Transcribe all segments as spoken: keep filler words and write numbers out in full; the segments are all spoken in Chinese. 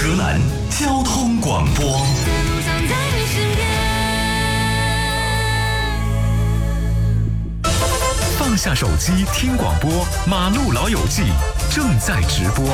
河南交通广播。放下手机听广播，马路老友记正在直播。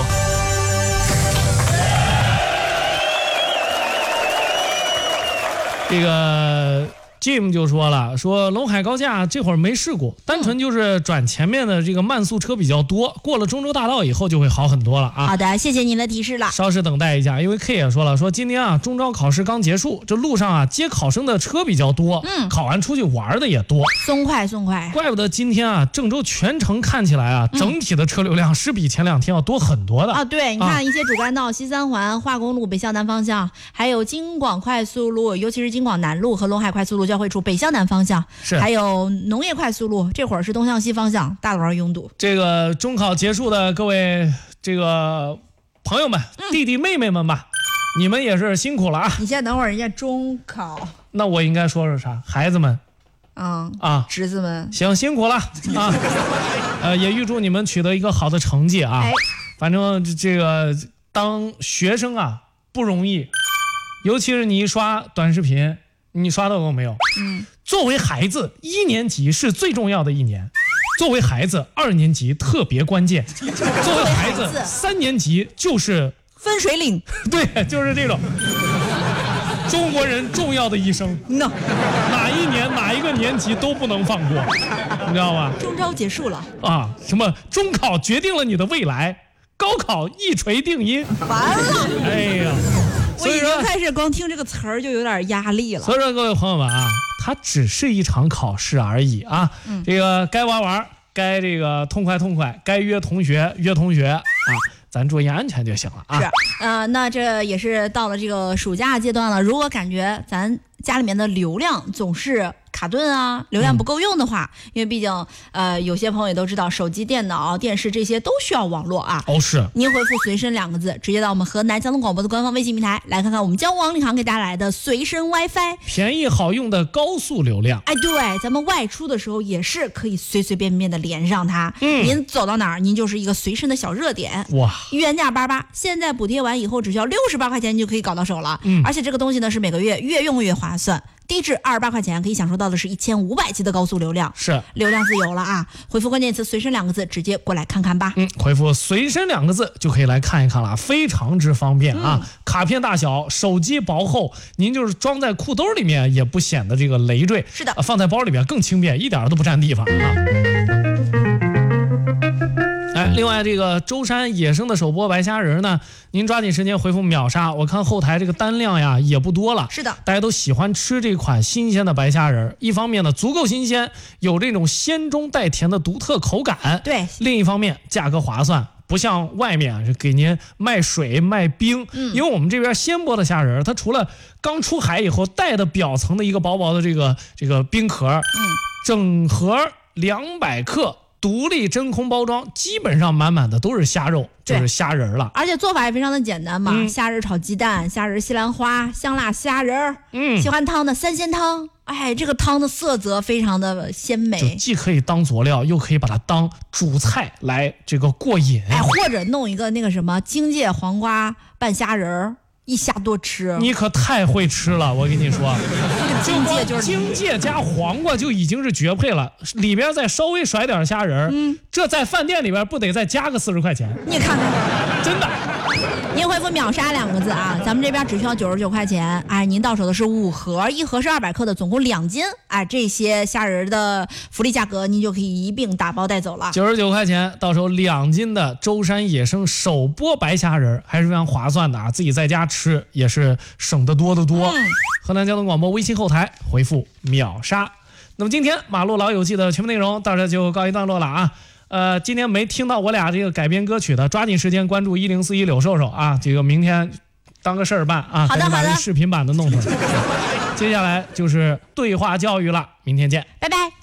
这个 Jim 就说了，说陇海高架这会儿没事故，单纯就是转前面的这个慢速车比较多，过了中州大道以后就会好很多了啊。 好的，谢谢您的提示了。 稍事等待一下，因为 K 也说了，说今天啊中招考试刚结束，这路上啊接考生的车比较多，嗯，考完出去玩的也多， 松快松快。 怪不得今天啊郑州全程看起来啊、嗯、整体的车流量是比前两天要多很多的啊。对，你看一些主干道、啊、西三环、化工路北向南方向，还有京广快速路，尤其是京广南路和陇海快速路交汇处北向南方向， 是还有农业快速路，这会儿是东向西方向，大路上拥堵。 这个中考结束的各位这个朋友们、嗯、弟弟妹妹们吧，你们也是辛苦了啊！ 你先等会儿，人家中考， 那我应该说说啥？孩子们， 嗯啊， 侄子们， 行，辛苦了啊！呃，也预祝你们取得一个好的成绩啊！ 哎、 反正这个当学生啊不容易，尤其是你一刷短视频。你刷到过没有？嗯，作为孩子，一年级是最重要的一年；作为孩子，二年级特别关键；作为孩子，三年级就是分水岭。 对，就是这种中国人重要的一生。 No， 哪一年哪一个年级都不能放过，你知道吗？ 中招结束了啊！什么中考决定了你的未来，高考一锤定音。 完了！ 哎呀！ 我已经开始光听这个词儿就有点压力了。 所以说各位朋友们啊，它只是一场考试而已啊。嗯、这个该玩玩，该这个痛快痛快，该约同学约同学啊，咱注意安全就行了啊。 是，呃，那这也是到了这个暑假阶段了。如果感觉咱家里面的流量总是卡顿啊，流量不够用的话，嗯、因为毕竟呃有些朋友也都知道，手机、电脑、电视这些都需要网络啊。 哦，是。 您回复“随身”两个字，直接到我们河南交通广播的官方微信平台来看看我们交网领航给大家来的随身 WiFi， 便宜好用的高速流量。 哎，对，咱们外出的时候也是可以随随便便的连上它。嗯，您走到哪儿，您就是一个随身的小热点。 哇， 原价八十八，现在补贴完以后只需要六十八块钱，你就可以搞到手了。嗯，而且这个东西呢是每个月越用越划算。低至二十八块钱可以享受到的是一千五百 G 的高速流量， 是流量自由了啊！回复关键词“随身”两个字，直接过来看看吧。 嗯，回复“随身”两个字就可以来看一看了，非常之方便啊！嗯、卡片大小，手机薄厚，您就是装在裤兜里面也不显得这个累赘。 是的， 啊、放在包里面更轻便，一点都不占地方啊！哎，另外这个舟山野生的首播白虾仁呢，您抓紧时间回复秒杀，我看后台这个单量呀也不多了。 是的， 大家都喜欢吃这款新鲜的白虾仁，一方面呢足够新鲜，有这种鲜中带甜的独特口感。 对， 另一方面价格划算。不像外面是给您卖水卖冰，嗯，因为我们这边鲜剥的虾仁，它除了刚出海以后带的表层的一个薄薄的这个这个冰壳，嗯，整盒两百克。独立真空包装，基本上满满的都是虾肉，就是虾仁了。 而且做法也非常的简单嘛，嗯、虾仁炒鸡蛋、虾仁西兰花、香辣虾仁，嗯，喜欢汤的三鲜汤，哎，这个汤的色泽非常的鲜美， 就既可以当佐料，又可以把它当主菜来这个过瘾。 哎，或者弄一个那个什么荆芥黄瓜拌虾仁。一下多吃， 你可太会吃了，我跟你说， 荆芥就是荆芥加黄瓜就已经是绝配了，里边再稍微甩点虾仁，嗯，这在饭店里边不得再加个四十块钱？ 你看看， 真的。 您回复秒杀两个字啊，咱们这边只需要九十九块钱，哎，您到手的是五盒，一盒是二百克的，总共两斤，哎，这些虾仁的福利价格您就可以一并打包带走了。 九十九块钱到手两斤的舟山野生首播白虾仁，还是非常划算的啊，自己在家吃也是省得多得多。嗯、河南交通广播微信后台回复秒杀。那么今天马路老友记的全部内容到这就告一段落了啊。呃，今天没听到我俩这个改编歌曲的，抓紧时间关注一零四一柳瘦瘦啊，这个明天当个事儿办啊， 好的好的， 把这视频版的弄出来。接下来就是对话教育了，明天见， 拜拜。